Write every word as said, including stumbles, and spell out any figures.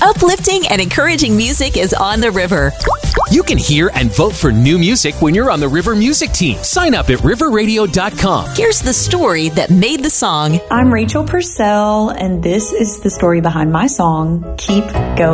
Uplifting and encouraging music is on the river. You can hear and vote for new music when you're on the River Music Team. Sign up at river radio dot com. Here's the story that made the song. I'm Rachel Purcell, and this is the story behind my song, Keep Going.